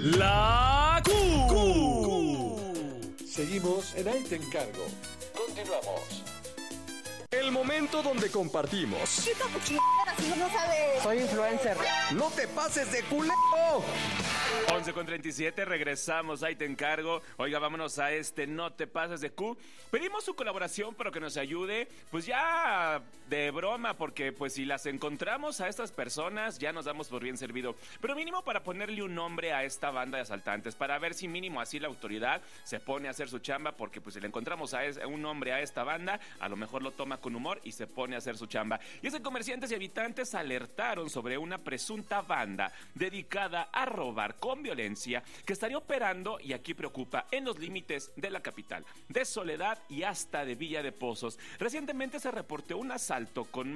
La Q. Seguimos en Ahí Te Encargo. Continuamos. El momento donde compartimos. ¿Qué chingaderas si no sabes? Soy influencer. ¡No te pases de culero! 11:37, regresamos, Ahí Te Encargo. Oiga, vámonos a este No Te Pases de Q. Pedimos su colaboración para que nos ayude, pues ya de broma, porque pues si las encontramos a estas personas, ya nos damos por bien servido. Pero mínimo para ponerle un nombre a esta banda de asaltantes, para ver si mínimo así la autoridad se pone a hacer su chamba, porque pues si le encontramos a un nombre a esta banda, a lo mejor lo toma con humor y se pone a hacer su chamba. Y es que comerciantes y habitantes alertaron sobre una presunta banda dedicada a robar con violencia que estaría operando, y aquí preocupa, en los límites de la capital, de Soledad y hasta de Villa de Pozos. Recientemente se reportó un asalto con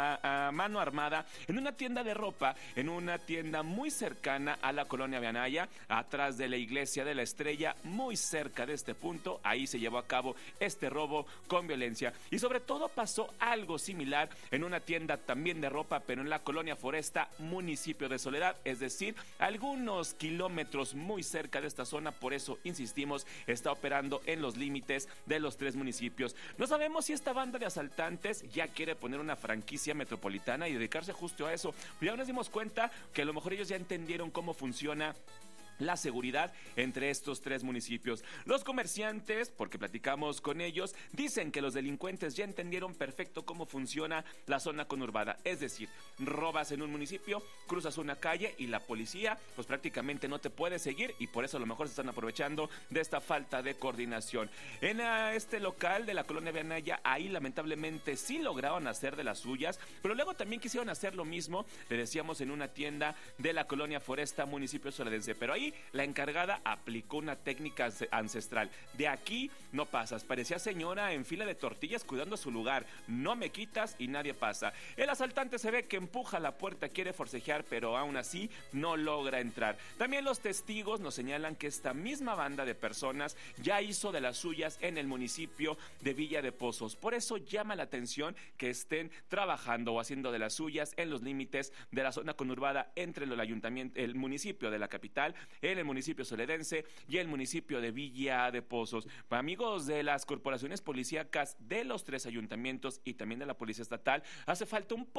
mano armada en una tienda de ropa, en una tienda muy cercana a la colonia Vianaya, atrás de la iglesia de la Estrella, muy cerca de este punto. Ahí se llevó a cabo este robo con violencia, y sobre todo pasó algo similar en una tienda también de ropa, pero en la colonia Foresta, municipio de Soledad, es decir, algunos kilómetros muy cerca de esta zona. Por eso insistimos, está operando en los límites de los tres municipios. No sabemos si esta banda de asaltantes ya quiere poner una franquicia metropolitana y dedicarse justo a eso. Ya nos dimos cuenta que a lo mejor ellos ya entendieron cómo funciona la seguridad entre estos tres municipios. Los comerciantes, porque platicamos con ellos, dicen que los delincuentes ya entendieron perfecto cómo funciona la zona conurbada. Es decir, robas en un municipio, cruzas una calle y la policía pues prácticamente no te puede seguir, y por eso a lo mejor se están aprovechando de esta falta de coordinación. En este local de la colonia Vianaya, ahí lamentablemente sí lograron hacer de las suyas, pero luego también quisieron hacer lo mismo, le decíamos, en una tienda de la colonia Foresta, municipio soledense, pero ahí la encargada aplicó una técnica ancestral. De aquí no pasas. Parecía señora en fila de tortillas cuidando su lugar. No me quitas y nadie pasa. El asaltante se ve que empuja la puerta, quiere forcejear, pero aún así no logra entrar. También los testigos nos señalan que esta misma banda de personas ya hizo de las suyas en el municipio de Villa de Pozos. Por eso llama la atención que estén trabajando o haciendo de las suyas en los límites de la zona conurbada entre el ayuntamiento, el municipio de la capital, en el municipio soledense y el municipio de Villa de Pozos. Amigos de las corporaciones policíacas de los tres ayuntamientos y también de la policía estatal, hace falta un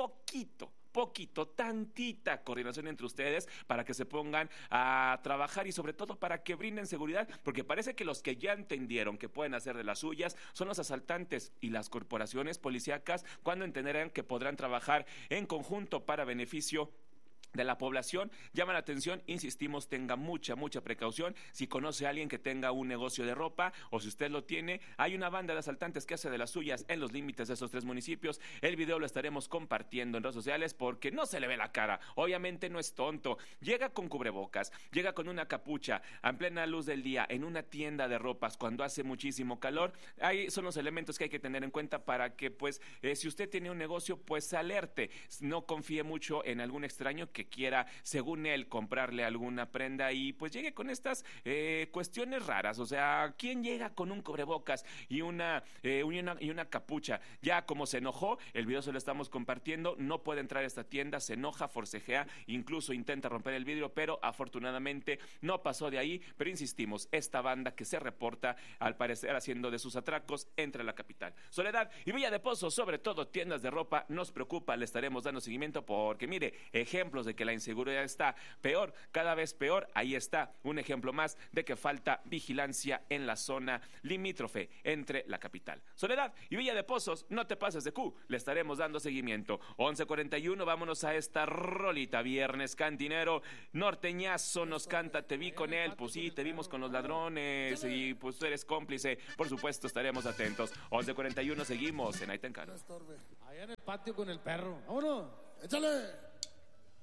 tantita coordinación entre ustedes para que se pongan a trabajar y sobre todo para que brinden seguridad, porque parece que los que ya entendieron que pueden hacer de las suyas son los asaltantes, y las corporaciones policíacas, cuando entenderán que podrán trabajar en conjunto para beneficio de la población. Llama la atención, insistimos, tenga mucha precaución. Si conoce a alguien que tenga un negocio de ropa, o si usted lo tiene, hay una banda de asaltantes que hace de las suyas en los límites de esos tres municipios. El video lo estaremos compartiendo en redes sociales porque no se le ve la cara. Obviamente no es tonto. Llega con cubrebocas, llega con una capucha en plena luz del día en una tienda de ropas cuando hace muchísimo calor. Ahí son los elementos que hay que tener en cuenta para que pues si usted tiene un negocio, pues se alerte. No confíe mucho en algún extraño que quiera, según él, comprarle alguna prenda y pues llegue con estas cuestiones raras. O sea, ¿quién llega con un cubrebocas y una capucha? Ya como se enojó, el video se lo estamos compartiendo, no puede entrar a esta tienda, se enoja, forcejea, incluso intenta romper el vidrio, pero afortunadamente no pasó de ahí. Pero insistimos, esta banda que se reporta al parecer haciendo de sus atracos entre la capital, Soledad y Villa de Pozos, sobre todo tiendas de ropa, nos preocupa. Le estaremos dando seguimiento porque mire, ejemplos de que la inseguridad está peor, cada vez peor. Ahí está un ejemplo más de que falta vigilancia en la zona limítrofe entre la capital, Soledad y Villa de Pozos. No te pases de Q, le estaremos dando seguimiento. 11:41, vámonos a esta rolita. Viernes cantinero, norteñazo nos canta Te vi con él. Pues sí, te vimos con los ladrones y pues tú eres cómplice. Por supuesto estaremos atentos. 11:41, seguimos en Ahí Te Encargo. Allá en el patio con el perro. ¡Vámonos! ¡Échale!